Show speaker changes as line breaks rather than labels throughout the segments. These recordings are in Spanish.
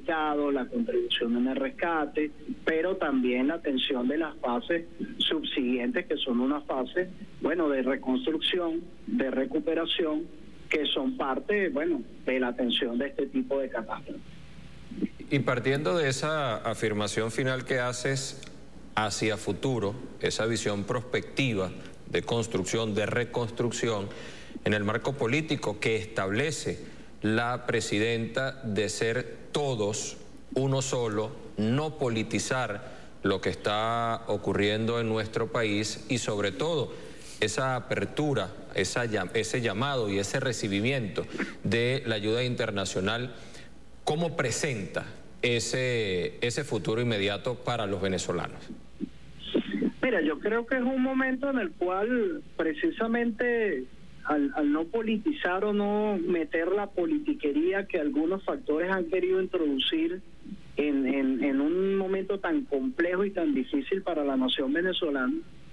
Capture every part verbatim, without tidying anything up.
damnificados, la contribución en el rescate, pero también la atención de las fases subsiguientes, que son unas fases, bueno, de reconstrucción, de recuperación, que son parte, bueno, de la atención de este tipo de catástrofes.
Y partiendo de esa afirmación final que haces hacia futuro, esa visión prospectiva de construcción, de reconstrucción, en el marco político que establece la presidenta de ser todos uno solo, no politizar lo que está ocurriendo en nuestro país y sobre todo esa apertura, esa, ese llamado y ese recibimiento de la ayuda internacional, ¿cómo presenta ese, ese futuro inmediato para los venezolanos?
Mira, yo creo que es un momento en el cual precisamente al, al no politizar o no meter la politiquería que algunos factores han querido introducir en, en, en un momento tan complejo y tan difícil para la nación venezolana,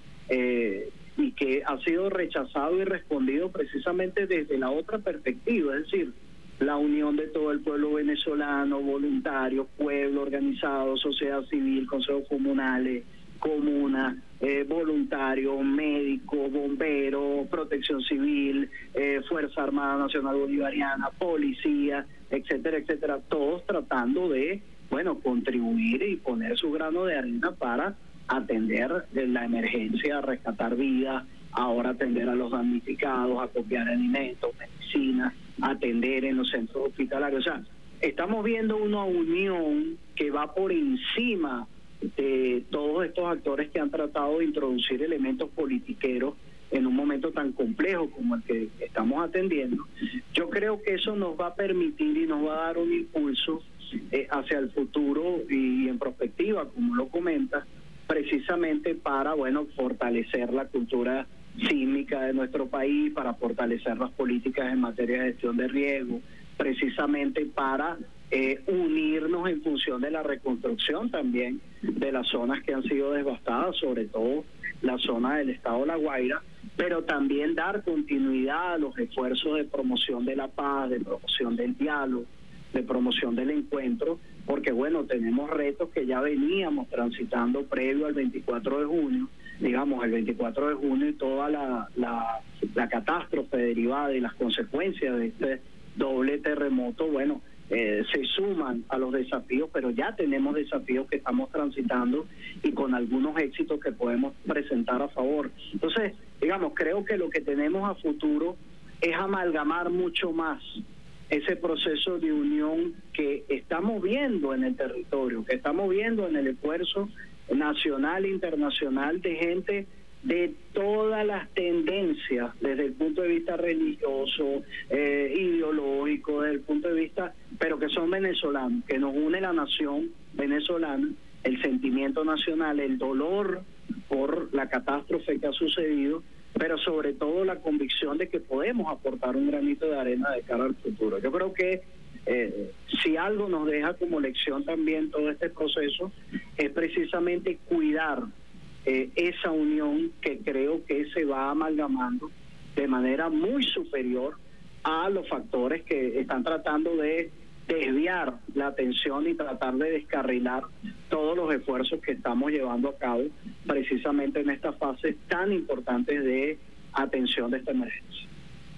eh, y que ha sido rechazado y respondido precisamente desde la otra perspectiva, es decir, la unión de todo el pueblo venezolano, voluntarios, pueblo organizado, sociedad civil, consejos comunales, comunas, eh, voluntarios, médicos, bomberos, protección civil, eh, Fuerza Armada Nacional Bolivariana, policía, etcétera, etcétera, todos tratando de, bueno, contribuir y poner su grano de arena para atender la emergencia, rescatar vidas, ahora atender a los damnificados, acopiar alimentos, medicinas, atender en los centros hospitalarios. O sea, estamos viendo una unión que va por encima de todos estos actores que han tratado de introducir elementos politiqueros en un momento tan complejo como el que estamos atendiendo. Yo creo que eso nos va a permitir y nos va a dar un impulso eh, hacia el futuro y en perspectiva, como lo comentas, precisamente para, bueno, fortalecer la cultura sísmica de nuestro país, para fortalecer las políticas en materia de gestión de riesgo, precisamente para eh, unirnos en función de la reconstrucción también de las zonas que han sido devastadas, sobre todo la zona del estado de La Guaira, pero también dar continuidad a los esfuerzos de promoción de la paz, de promoción del diálogo, de promoción del encuentro, porque bueno, tenemos retos que ya veníamos transitando previo al veinticuatro de junio, digamos el veinticuatro de junio y toda la, la, la catástrofe derivada y las consecuencias de este doble terremoto, bueno, eh, se suman a los desafíos, pero ya tenemos desafíos que estamos transitando y con algunos éxitos que podemos presentar a favor. Entonces, digamos, creo que lo que tenemos a futuro es amalgamar mucho más ese proceso de unión que estamos viendo en el territorio, que estamos viendo en el esfuerzo nacional e internacional de gente de todas las tendencias, desde el punto de vista religioso, eh, ideológico, desde el punto de vista, pero que son venezolanos, que nos une la nación venezolana, el sentimiento nacional, el dolor por la catástrofe que ha sucedido, pero sobre todo la convicción de que podemos aportar un granito de arena de cara al futuro. Yo creo que eh, si algo nos deja como lección también todo este proceso, es precisamente cuidar eh, esa unión que creo que se va amalgamando de manera muy superior a los factores que están tratando de desviar la atención y tratar de descarrilar todos los esfuerzos que estamos llevando a cabo precisamente en estas fases tan importantes de atención de esta emergencia.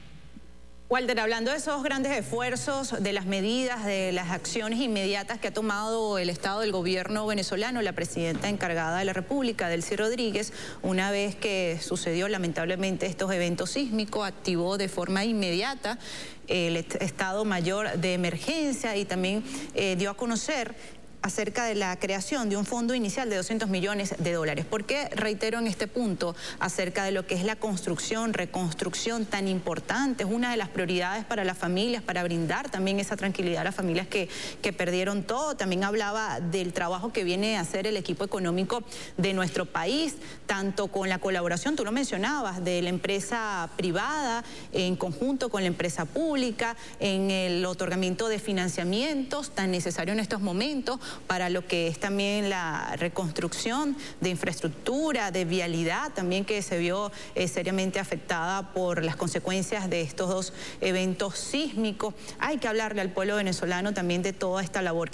Walter, hablando de esos grandes esfuerzos, de las medidas, de las acciones inmediatas que ha tomado el Estado del gobierno venezolano, la presidenta encargada de la República, Delcy Rodríguez, una vez que sucedió lamentablemente estos eventos sísmicos, activó de forma inmediata el Estado Mayor de Emergencia y también eh, dio a conocer acerca de la creación de un fondo inicial de doscientos millones de dólares. ¿Por qué reitero en este punto acerca de lo que es la construcción, reconstrucción tan importante? Es una de las prioridades para las familias, para brindar también esa tranquilidad a las familias que, que perdieron todo. También hablaba del trabajo que viene a hacer el equipo económico de nuestro país, tanto con la colaboración, tú lo mencionabas, de la empresa privada en conjunto con la empresa pública, en el otorgamiento de financiamientos tan necesario en estos momentos, para lo que es también la reconstrucción de infraestructura, de vialidad, también que se vio eh, seriamente afectada por las consecuencias de estos dos eventos sísmicos. Hay que hablarle al pueblo venezolano también de toda esta labor que